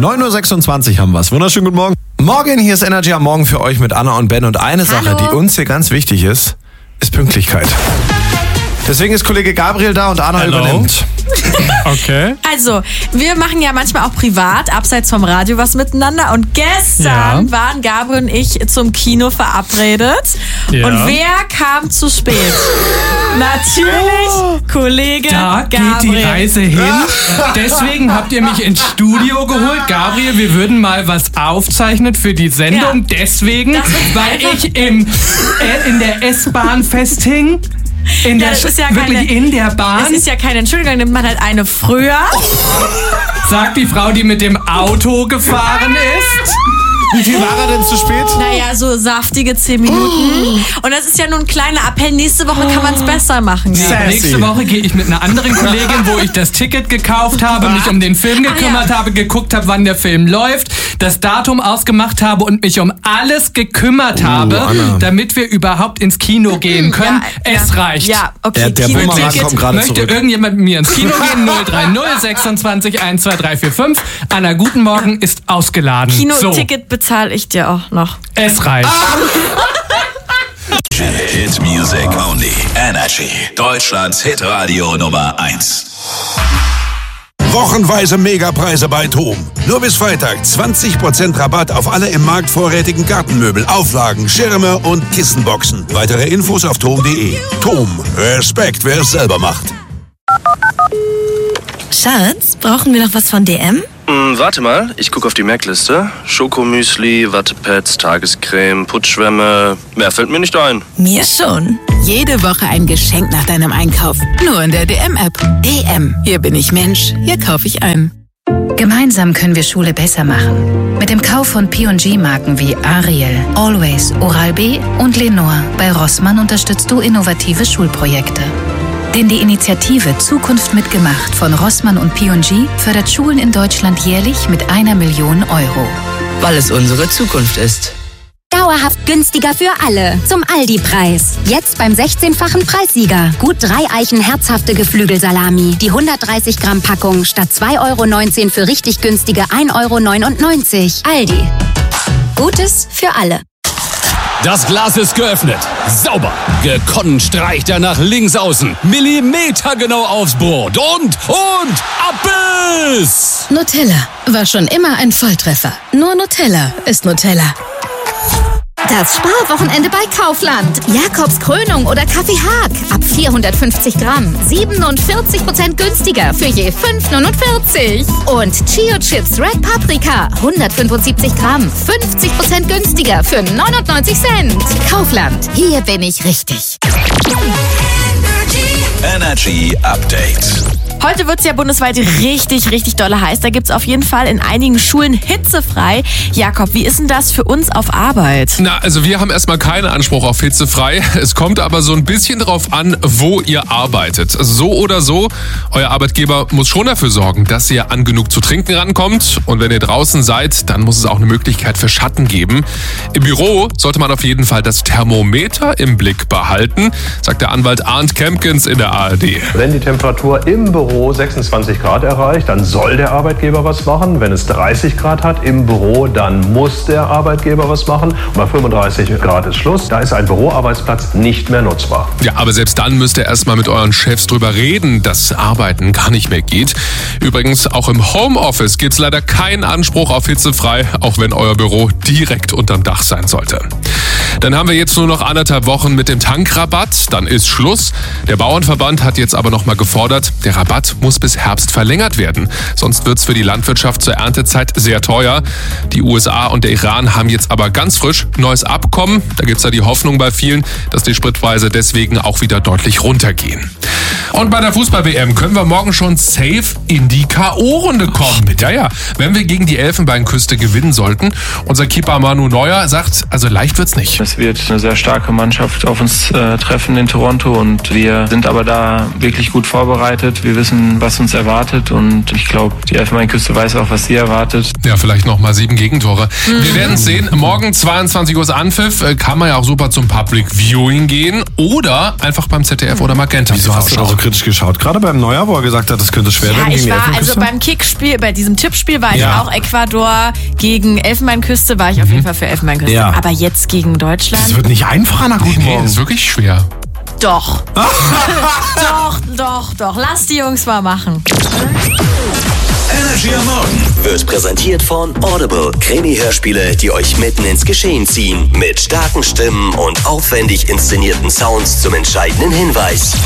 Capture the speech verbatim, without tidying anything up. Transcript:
neun Uhr sechsundzwanzig haben wir es. Wunderschönen guten Morgen. Morgen, hier ist Energy am Morgen für euch mit Anna und Ben. Und eine Hallo. Sache, die uns hier ganz wichtig ist, ist Pünktlichkeit. Deswegen ist Kollege Gabriel da und Anna Hello. übernimmt. Okay. Also, wir machen ja manchmal auch privat, abseits vom Radio, was miteinander. Und gestern Ja. waren Gabriel und ich zum Kino verabredet. Ja. Und wer kam zu spät? Natürlich Kollege Da geht Gabriel. die Reise hin. Deswegen habt ihr mich ins Studio geholt. Gabriel, wir würden mal was aufzeichnen für die Sendung. Ja. Deswegen, Das ist weil einfach- ich im, äh, in der S-Bahn festhing. In Ja, der, das ist ja wirklich keine- in der Es Bahn, ist ja keine Entschuldigung, nimmt man halt eine früher. sagt die Frau, die mit dem Auto gefahren ist. Wie viel war er denn zu spät? Naja, so saftige zehn Minuten. Und das ist ja nur ein kleiner Appell. Nächste Woche kann man es besser machen. Ja, Sassy. nächste Woche gehe ich mit einer anderen Kollegin, wo ich das Ticket gekauft habe, mich um den Film gekümmert Ach ja. habe, geguckt habe, wann der Film läuft, das Datum ausgemacht habe und mich um alles gekümmert habe, Anna. damit wir überhaupt ins Kino gehen können. Ja, es ja. reicht. Ja, okay. Der- der Bumerang Kinoticket. kommt gerade Möchte zurück. irgendjemand mit mir ins Kino gehen? null drei null sechsundzwanzig eins zwei drei vier fünf. Anna, guten Morgen ist ausgeladen. So, Kinoticket bezahle ich dir auch noch. es reicht. Hit Music Only. Energy. Deutschlands Hitradio Nummer eins. Wochenweise Megapreise bei TOM. Nur bis Freitag zwanzig Prozent Rabatt auf alle im Markt vorrätigen Gartenmöbel, Auflagen, Schirme und Kissenboxen. Weitere Infos auf tom punkt de. TOM. Respekt, wer es selber macht. Schatz, brauchen wir noch was von D M? Hm, warte mal, ich gucke auf die Merkliste. Schokomüsli, Wattepads, Tagescreme, Putzschwämme. Mehr fällt mir nicht ein. Mir schon. Jede Woche ein Geschenk nach deinem Einkauf. Nur in der D M-App. D M. Hier bin ich Mensch. Hier kaufe ich ein. Gemeinsam können wir Schule besser machen. Mit dem Kauf von P und G-Marken wie Ariel, Always, Oral-B und Lenore bei Rossmann unterstützt du innovative Schulprojekte. Denn die Initiative Zukunft mitgemacht von Rossmann und P und G fördert Schulen in Deutschland jährlich mit einer Million Euro. Weil es unsere Zukunft ist. Dauerhaft günstiger für alle. Zum Aldi-Preis. Jetzt beim sechzehnfachen Preissieger. Gut drei Eichen herzhafte Geflügelsalami. Die hundertdreißig Gramm Packung statt zwei Euro neunzehn für richtig günstige ein Euro neunundneunzig. Aldi. Gutes für alle. Das Glas ist geöffnet. Sauber. Gekonnt streicht er nach links außen. Millimetergenau aufs Brot. Und, und, Abbiss! Nutella war schon immer ein Volltreffer. Nur Nutella ist Nutella. Das Sparwochenende bei Kaufland. Jakobs Krönung oder Kaffee Haag. Ab vierhundertfünfzig Gramm. siebenundvierzig Prozent günstiger für je fünf neunundvierzig. Und Chio Chips Red Paprika. hundertfünfundsiebzig Gramm. fünfzig Prozent günstiger für neunundneunzig Cent. Kaufland. Hier bin ich richtig. Energy Update. Heute wird es ja bundesweit richtig, richtig dolle heiß. Da gibt es auf jeden Fall in einigen Schulen hitzefrei. Jakob, wie ist denn das für uns auf Arbeit? Na, also wir haben erstmal keinen Anspruch auf hitzefrei. Es kommt aber so ein bisschen drauf an, wo ihr arbeitet. So oder so, euer Arbeitgeber muss schon dafür sorgen, dass ihr an genug zu trinken rankommt. Und wenn ihr draußen seid, dann muss es auch eine Möglichkeit für Schatten geben. Im Büro sollte man auf jeden Fall das Thermometer im Blick behalten, sagt der Anwalt Arndt Kempkens in der A R D. Wenn die Temperatur im Büro sechsundzwanzig Grad erreicht, dann soll der Arbeitgeber was machen. Wenn es dreißig Grad hat im Büro, dann muss der Arbeitgeber was machen. Und bei fünfunddreißig Grad ist Schluss. Da ist ein Büroarbeitsplatz nicht mehr nutzbar. Ja, aber selbst dann müsst ihr erstmal mit euren Chefs drüber reden, dass Arbeiten gar nicht mehr geht. Übrigens, auch im Homeoffice gibt's leider keinen Anspruch auf hitzefrei, auch wenn euer Büro direkt unterm Dach sein sollte. Dann haben wir jetzt nur noch anderthalb Wochen mit dem Tankrabatt, dann ist Schluss. Der Bauernverband hat jetzt aber nochmal gefordert, der Rabatt muss bis Herbst verlängert werden. Sonst wird's für die Landwirtschaft zur Erntezeit sehr teuer. Die U S A und der Iran haben jetzt aber ganz frisch ein neues Abkommen. Da gibt's ja die Hoffnung bei vielen, dass die Spritpreise deswegen auch wieder deutlich runtergehen. Und bei der Fußball-W M können wir morgen schon safe in die K O-Runde kommen. Ja, ja, wenn wir gegen die Elfenbeinküste gewinnen sollten. Unser Keeper Manu Neuer sagt, also leicht wird's nicht. Es wird eine sehr starke Mannschaft auf uns äh, treffen in Toronto und wir sind aber da wirklich gut vorbereitet. Wir wissen, was uns erwartet und ich glaube, die Elfenbeinküste weiß auch, was sie erwartet. Ja, vielleicht nochmal sieben Gegentore. Mhm. Wir werden es sehen. Morgen zweiundzwanzig Uhr ist Anpfiff. Kann man ja auch super zum Public Viewing gehen oder einfach beim Z D F oder Magenta. Wieso hast du da so kritisch geschaut, gerade beim Neuer, wo er gesagt hat, das könnte schwer Ja, werden gegen ich die war, also Elfenbeinküste? beim Kickspiel, bei diesem Tippspiel war ich Ja. auch Ecuador gegen Elfenbeinküste, war ich auf jeden Fall für Elfenbeinküste. Ja. Aber jetzt gegen Deutschland? Das wird nicht einfach nach guten Nee, Morgen. das ist wirklich schwer. Doch. doch, doch, doch. Lass die Jungs mal machen. Energy am Morgen wird präsentiert von Audible. Krimi-Hörspiele, die euch mitten ins Geschehen ziehen. Mit starken Stimmen und aufwendig inszenierten Sounds zum entscheidenden Hinweis.